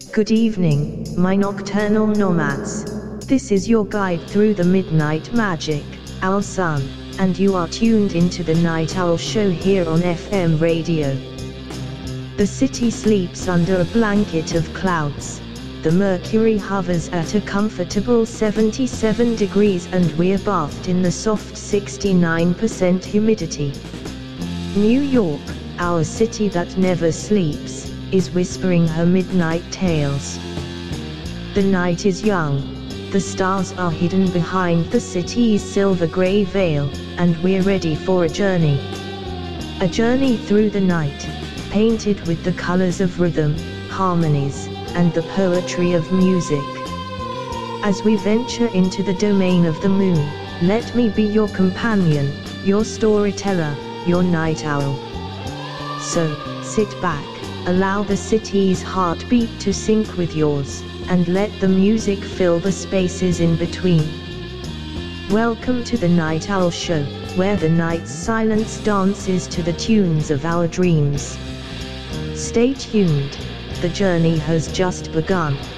Good evening, my nocturnal nomads. This is your guide through the midnight magic, Owl Sun, and you are tuned into the Night Owl Show here on FM radio. The city sleeps under a blanket of clouds. The mercury hovers at a comfortable 77 degrees and we're bathed in the soft 69% humidity. New York, our city that never sleeps, is whispering her midnight tales. The night is young, the stars are hidden behind the city's silver grey veil, and we're ready for a journey. A journey through the night, painted with the colors of rhythm, harmonies, and the poetry of music. As we venture into the domain of the moon, let me be your companion, your storyteller, your night owl. So, sit back, allow the city's heartbeat to sync with yours, and let the music fill the spaces in between. Welcome to the Night Owl Show, where the night's silence dances to the tunes of our dreams. Stay tuned, the journey has just begun.